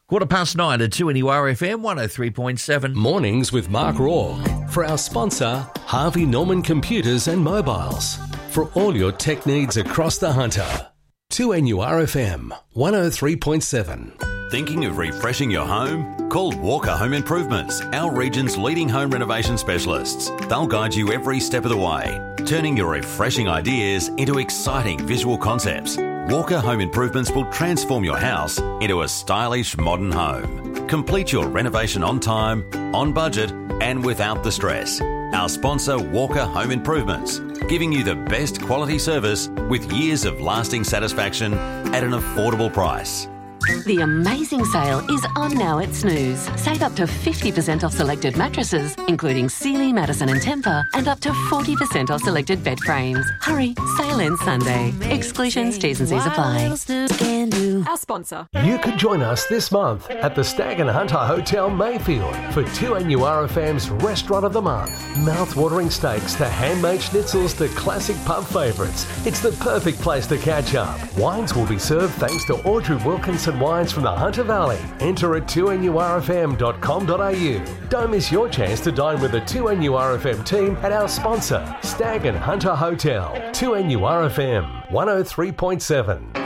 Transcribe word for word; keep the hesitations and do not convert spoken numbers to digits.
Quarter past nine at two N U R F M one oh three point seven. Mornings with Mark Rourke. For our sponsor, Harvey Norman Computers and Mobiles. For all your tech needs across the Hunter. two N U R F M one oh three point seven. Thinking of refreshing your home? Call Walker Home Improvements, our region's leading home renovation specialists. They'll guide you every step of the way, turning your refreshing ideas into exciting visual concepts. Walker Home Improvements will transform your house into a stylish modern home. Complete your renovation on time, on budget, and without the stress. Our sponsor, Walker Home Improvements, giving you the best quality service with years of lasting satisfaction at an affordable price. The amazing sale is on now at Snooze. Save up to fifty percent off selected mattresses, including Sealy, Madison and Tempur, and up to forty percent off selected bed frames. Hurry, sale ends Sunday. Exclusions, T's and C's apply. Our sponsor. You could join us this month at the Stag and Hunter Hotel Mayfield for two N U R F M's Restaurant of the Month. Mouth-watering steaks to handmade schnitzels to classic pub favourites. It's the perfect place to catch up. Wines will be served thanks to Audrey Wilkinson Wines from the Hunter Valley. Enter at two N U R F M dot com dot A U. Don't miss your chance to dine with the two N U R F M team at our sponsor, Stag and Hunter Hotel. two N U R F M one oh three point seven.